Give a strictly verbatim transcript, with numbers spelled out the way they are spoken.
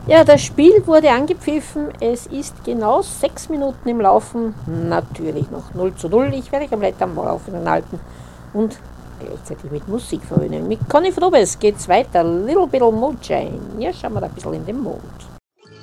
Ja, das Spiel wurde angepfiffen. Es ist genau sechs Minuten im Laufen. Natürlich noch null zu null. Ich werde euch am Blätter am Laufenden halten und gleichzeitig mit Musik verwöhnen. Mit Conny Frobes geht's weiter. Little Bit of Moonshine. Ja, schauen wir da ein bisschen in den Mond.